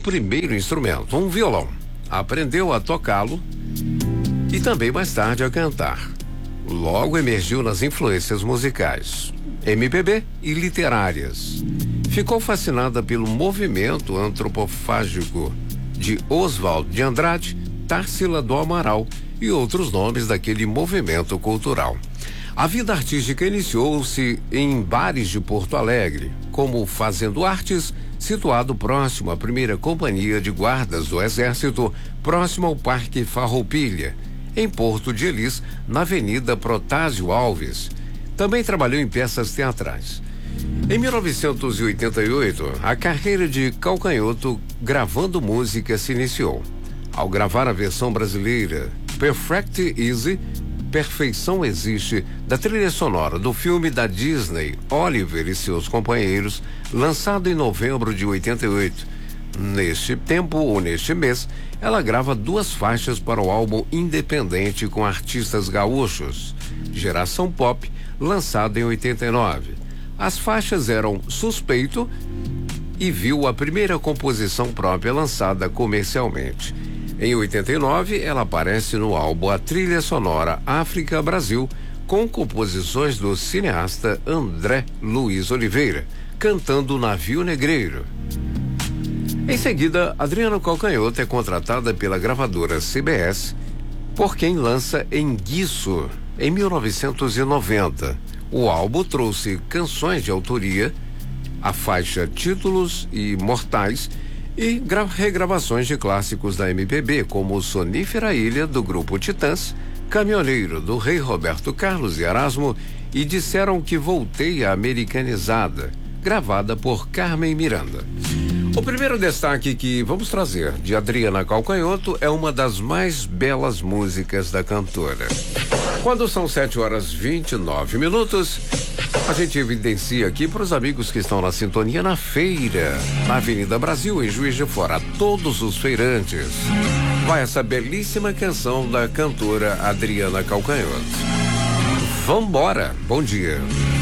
primeiro instrumento, um violão. Aprendeu a tocá-lo e também mais tarde a cantar. Logo emergiu nas influências musicais, MPB e literárias. Ficou fascinada pelo movimento antropofágico de Oswald de Andrade, Tarsila do Amaral e outros nomes daquele movimento cultural. A vida artística iniciou-se em bares de Porto Alegre, como Fazendo Artes, situado próximo à primeira companhia de guardas do Exército, próximo ao Parque Farroupilha, em Porto de Elis, na Avenida Protásio Alves. Também trabalhou em peças teatrais. Em 1988, a carreira de Calcanhoto gravando música se iniciou. Ao gravar a versão brasileira Perfect Easy, Perfeição Existe, da trilha sonora do filme da Disney Oliver e seus companheiros, lançado em novembro de 88. Neste tempo, ou neste mês, ela grava 2 faixas para o álbum independente com artistas gaúchos, Geração Pop, lançado em 89. As faixas eram Suspeito e Viu, a primeira composição própria lançada comercialmente. Em 89, ela aparece no álbum A Trilha Sonora África Brasil, com composições do cineasta André Luiz Oliveira, cantando Navio Negreiro. Em seguida, Adriana Calcanhoto é contratada pela gravadora CBS, por quem lança Enguiço, em 1990. O álbum trouxe canções de autoria, a faixa Títulos e Mortais, e regravações de clássicos da MPB, como Sonífera Ilha, do grupo Titãs, Caminhoneiro, do Rei Roberto Carlos e Erasmo, e Disseram que Voltei à Americanizada, gravada por Carmen Miranda. O primeiro destaque que vamos trazer de Adriana Calcanhoto é uma das mais belas músicas da cantora. Quando são 7h29, a gente evidencia aqui para os amigos que estão na sintonia na feira, na Avenida Brasil, em Juiz de Fora, todos os feirantes. Vai essa belíssima canção da cantora Adriana Calcanhoto. Vambora, bom dia.